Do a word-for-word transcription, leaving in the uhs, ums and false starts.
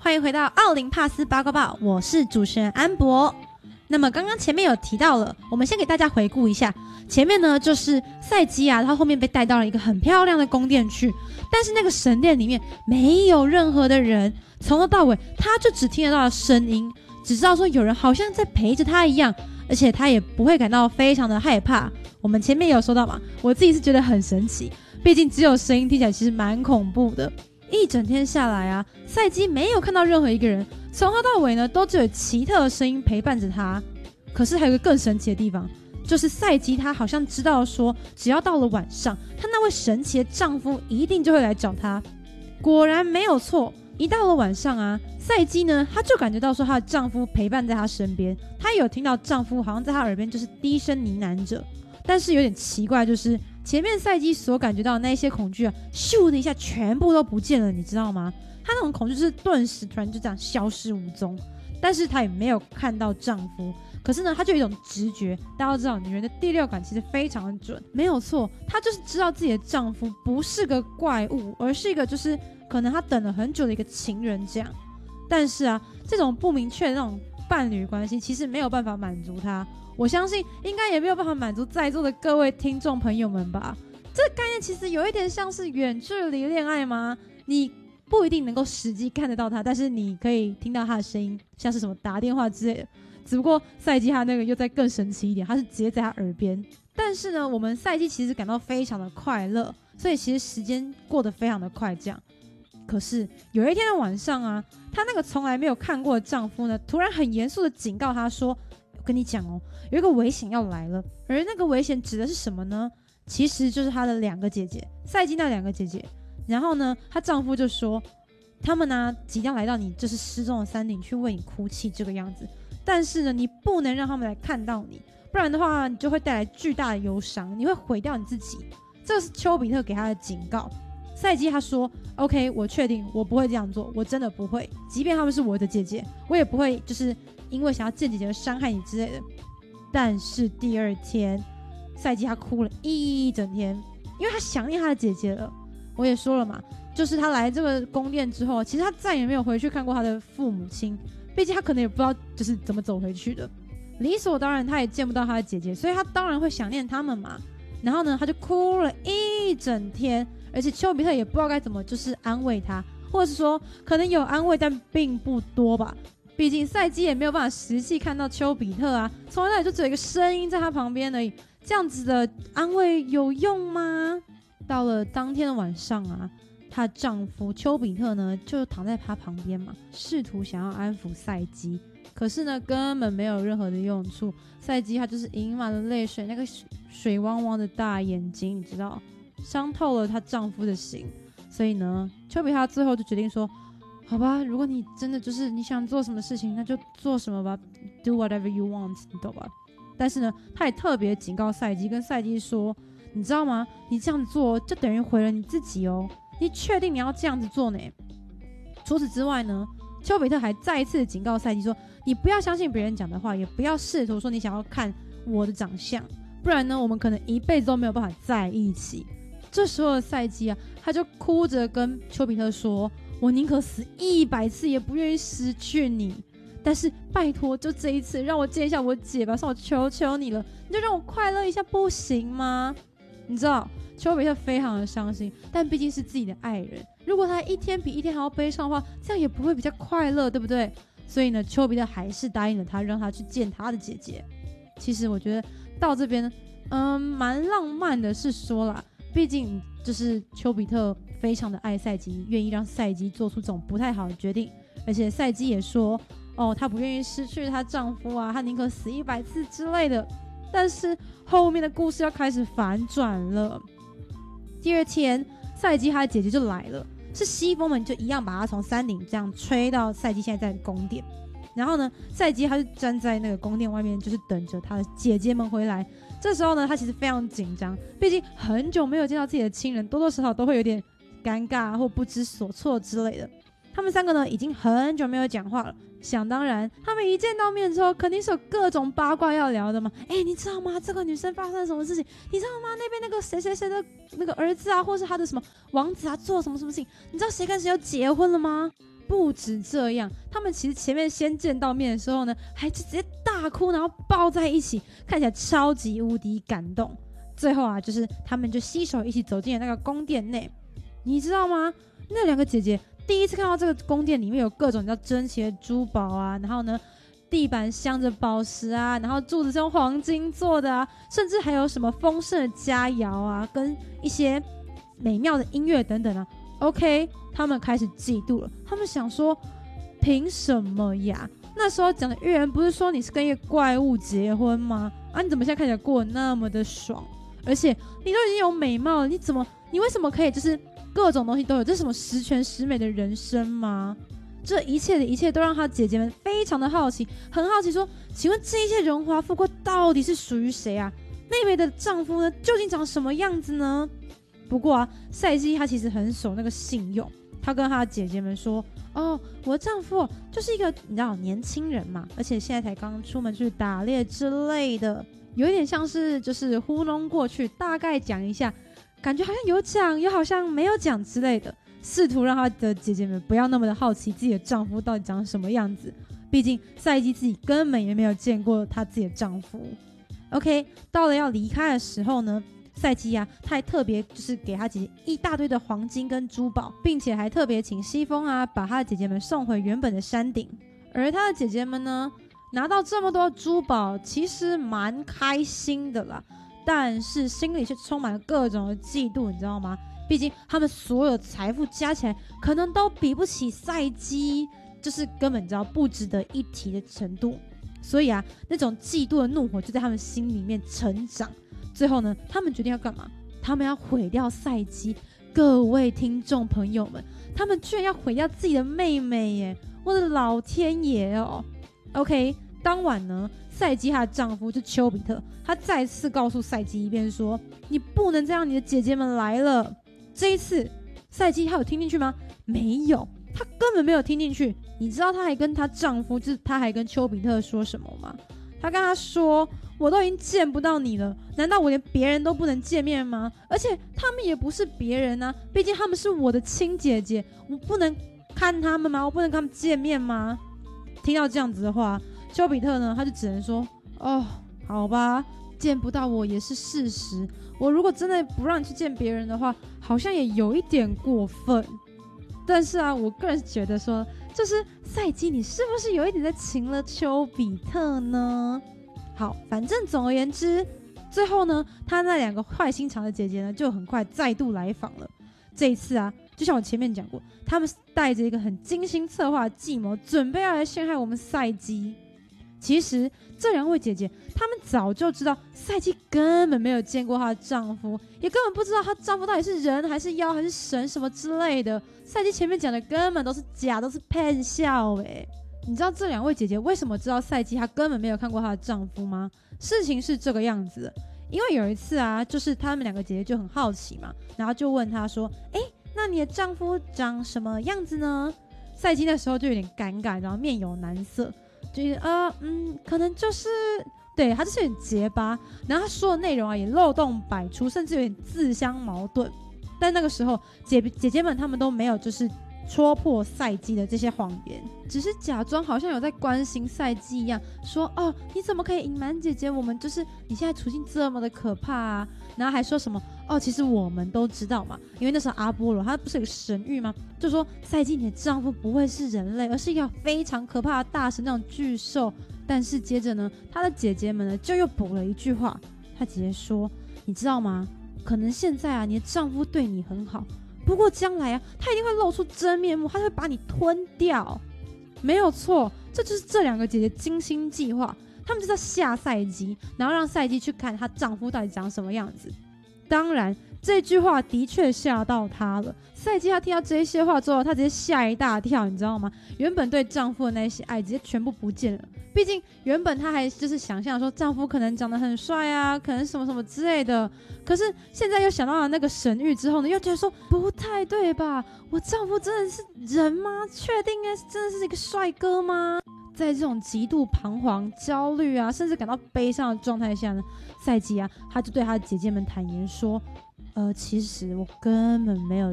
欢迎回到奥林帕斯八卦报，我是主持人安博。那么刚刚前面有提到了，我们先给大家回顾一下。前面呢就是赛基啊，他后面被带到了一个很漂亮的宫殿去，但是那个神殿里面没有任何的人，从头到尾他就只听得到声音，只知道说有人好像在陪着他一样，而且他也不会感到非常的害怕。我们前面也有说到嘛，我自己是觉得很神奇，毕竟只有声音听起来其实蛮恐怖的。一整天下来啊，赛基没有看到任何一个人，从头到尾呢都只有奇特的声音陪伴着他。可是还有一个更神奇的地方，就是赛基他好像知道说，只要到了晚上，她那位神奇的丈夫一定就会来找她。果然没有错，一到了晚上啊，赛基呢她就感觉到说她的丈夫陪伴在她身边，她有听到丈夫好像在她耳边就是低声呢喃着。但是有点奇怪，就是前面赛基所感觉到的那些恐惧啊，咻的一下全部都不见了，你知道吗？她那种恐惧就是顿时突然就这样消失无踪。但是她也没有看到丈夫，可是呢她就有一种直觉，大家都知道女人的第六感其实非常的准，没有错，她就是知道自己的丈夫不是个怪物，而是一个就是可能她等了很久的一个情人这样。但是啊，这种不明确的那种伴侣关系其实没有办法满足她，我相信应该也没有办法满足在座的各位听众朋友们吧。这个概念其实有一点像是远距离恋爱吗？你不一定能够实际看得到他，但是你可以听到他的声音，像是什么打电话之类的。只不过赛基他那个又再更神奇一点，他是直接在他耳边。但是呢，我们赛基其实感到非常的快乐，所以其实时间过得非常的快这样。可是有一天的晚上啊，她那个从来没有看过的丈夫呢，突然很严肃的警告她说，我跟你讲哦，有一个危险要来了。而那个危险指的是什么呢？其实就是她的两个姐姐，赛基那两个姐姐。然后呢，她丈夫就说，他们呢即将来到你就是失踪的山顶去为你哭泣这个样子，但是呢，你不能让他们来看到你，不然的话，你就会带来巨大的忧伤，你会毁掉你自己。这是丘比特给他的警告。赛基他说 OK， 我确定我不会这样做，我真的不会，即便他们是我的姐姐，我也不会就是因为想要见姐姐而伤害你之类的。但是第二天，赛基他哭了一整天，因为他想念他的姐姐了。我也说了嘛，就是他来这个宫殿之后，其实他再也没有回去看过他的父母亲，毕竟他可能也不知道就是怎么走回去的。理所当然他也见不到他的姐姐，所以他当然会想念他们嘛。然后呢，他就哭了一整天，而且丘比特也不知道该怎么就是安慰他，或者是说可能有安慰但并不多吧，毕竟赛基也没有办法实际看到丘比特啊，从来就只有一个声音在他旁边而已，这样子的安慰有用吗？到了当天的晚上啊，她丈夫丘比特呢就躺在她旁边嘛，试图想要安抚赛基，可是呢根本没有任何的用处。赛基她就是盈满了泪水，那个水汪汪的大眼睛，你知道，伤透了她丈夫的心。所以呢，丘比特最后就决定说，好吧，如果你真的就是你想做什么事情，那就做什么吧 ，do whatever you want， 你懂吧？但是呢，他也特别警告赛基，跟赛基说，你知道吗？你这样子做就等于毁了你自己哦！你确定你要这样子做呢？除此之外呢，丘比特还再一次警告赛基说，你不要相信别人讲的话，也不要试图说你想要看我的长相，不然呢，我们可能一辈子都没有办法在一起。这时候的赛基啊，他就哭着跟丘比特说，我宁可死一百次，也不愿意失去你。但是拜托，就这一次让我见一下我姐吧，算我求求你了，你就让我快乐一下不行吗？你知道丘比特非常的伤心，但毕竟是自己的爱人，如果他一天比一天还要悲伤的话，这样也不会比较快乐，对不对？所以呢，丘比特还是答应了他，让他去见他的姐姐。其实我觉得到这边嗯，蛮浪漫的，是说啦，毕竟就是丘比特非常的爱赛基，愿意让赛基做出这种不太好的决定，而且赛基也说哦，她不愿意失去她丈夫啊，她宁可死一百次之类的。但是后面的故事要开始反转了。第二天，赛基她的姐姐就来了，是西风们就一样把她从山顶这样吹到赛基现在在的宫殿。然后呢，赛基她就站在那个宫殿外面，就是等着她的姐姐们回来。这时候呢，她其实非常紧张，毕竟很久没有见到自己的亲人，多多少少都会有点尴尬或不知所措之类的。他们三个呢，已经很久没有讲话了。想当然，他们一见到面之后，肯定是有各种八卦要聊的嘛。哎，你知道吗？这个女生发生了什么事情？你知道吗？那边那个谁谁谁的那个儿子啊，或是他的什么王子啊，做什么什么事情？你知道谁跟谁要结婚了吗？ 不止这样，他们其实前面先见到面的时候呢，还直接大哭，然后抱在一起，看起来超级无敌感动。最后啊，就是他们就携手一起走进了那个宫殿内。你知道吗？那两个姐姐第一次看到这个宫殿里面有各种叫珍奇的珠宝啊，然后呢，地板镶着宝石啊，然后柱子是用黄金做的啊，甚至还有什么丰盛的佳肴啊，跟一些美妙的音乐等等啊。OK， 他们开始嫉妒了，他们想说，凭什么呀？那时候讲的预言不是说你是跟一个怪物结婚吗？啊，你怎么现在看起来过得那么的爽？而且你都已经有美貌了，你怎么，你为什么可以就是各种东西都有？这是什么十全十美的人生吗？这一切的一切都让他姐姐们非常的好奇，很好奇说，请问这一切荣华富贵到底是属于谁啊？妹妹的丈夫呢，究竟长什么样子呢？不过啊，赛姬她其实很守那个信用，她跟她的姐姐们说，哦，我的丈夫就是一个你知道年轻人嘛，而且现在才刚出门去打猎之类的，有一点像是就是糊弄过去，大概讲一下，感觉好像有讲又好像没有讲之类的，试图让她的姐姐们不要那么的好奇自己的丈夫到底长什么样子，毕竟赛姬自己根本也没有见过她自己的丈夫。 OK， 到了要离开的时候呢，赛姬啊，他还特别就是给他姐姐一大堆的黄金跟珠宝，并且还特别请西风啊，把他的姐姐们送回原本的山顶。而他的姐姐们呢，拿到这么多珠宝，其实蛮开心的啦，但是心里却充满了各种的嫉妒，你知道吗？毕竟他们所有财富加起来，可能都比不起赛姬，就是根本你知道不值得一提的程度。所以啊，那种嫉妒的怒火就在他们心里面成长。最后呢，他们决定要干嘛？他们要毁掉赛姬。各位听众朋友们，他们居然要毁掉自己的妹妹耶！我的老天爷哦 ！OK， 当晚呢，赛姬她的丈夫就丘比特，他再次告诉赛姬一遍说：“你不能再让你的姐姐们来了。”这一次，赛姬她有听进去吗？没有，她根本没有听进去。你知道她还跟她丈夫，就是她还跟丘比特说什么吗？她跟他说，我都已经见不到你了，难道我连别人都不能见面吗？而且他们也不是别人啊，毕竟他们是我的亲姐姐，我不能看他们吗？我不能跟他们见面吗？听到这样子的话，丘比特呢，他就只能说，哦，好吧，见不到我也是事实，我如果真的不让你去见别人的话，好像也有一点过分。但是啊，我个人觉得说，就是赛姬，你是不是有一点在情了丘比特呢？好，反正总而言之，最后呢，他那两个坏心肠的姐姐呢，就很快再度来访了。这一次啊，就像我前面讲过，他们带着一个很精心策划的计谋，准备要来陷害我们赛姬。其实这两位姐姐，她们早就知道赛姬根本没有见过她的丈夫，也根本不知道她丈夫到底是人还是妖还是神什么之类的。赛姬前面讲的根本都是假，都是骗笑哎。你知道这两位姐姐为什么知道赛姬她根本没有看过她的丈夫吗？事情是这个样子的，因为有一次啊，就是她们两个姐姐就很好奇嘛，然后就问她说：“哎，那你的丈夫长什么样子呢？”赛姬那时候就有点尴尬，然后面有难色。就是呃嗯，可能就是对他就是有点结巴，然后他说的内容啊也漏洞百出，甚至有点自相矛盾。但那个时候姐姐姐们他们都没有就是戳破赛姬的这些谎言，只是假装好像有在关心赛姬一样，说哦你怎么可以隐瞒姐姐，我们就是你现在处境这么的可怕啊，然后还说什么哦其实我们都知道嘛，因为那时候阿波罗他不是有个神谕吗，就说赛姬你的丈夫不会是人类，而是一个非常可怕的大神那种巨兽。但是接着呢，他的姐姐们呢就又补了一句话，他姐姐说你知道吗，可能现在啊你的丈夫对你很好，不过将来啊他一定会露出真面目，他会把你吞掉。没有错，这就是这两个姐姐精心计划，他们就在吓赛姬，然后让赛姬去看她丈夫到底长什么样子。当然这句话的确吓到她了，赛姬她听到这些话之后，她直接吓一大跳，你知道吗？原本对丈夫的那些爱直接全部不见了，毕竟原本她还就是想象说丈夫可能长得很帅啊，可能什么什么之类的，可是现在又想到了那个神谕之后呢，又觉得说不太对吧，我丈夫真的是人吗？确定应该真的是一个帅哥吗？在这种极度彷徨、焦虑啊，甚至感到悲伤的状态下呢，赛姬啊，她就对她的姐姐们坦言说，呃，其实我根本没有